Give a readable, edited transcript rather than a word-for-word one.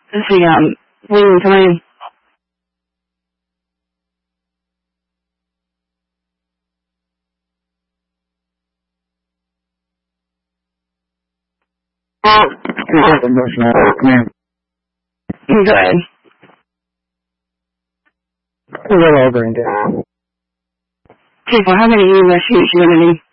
Let's see, William, come in. Go ahead. We'll go over and do. Okay, well, how many U.S. units you going to need?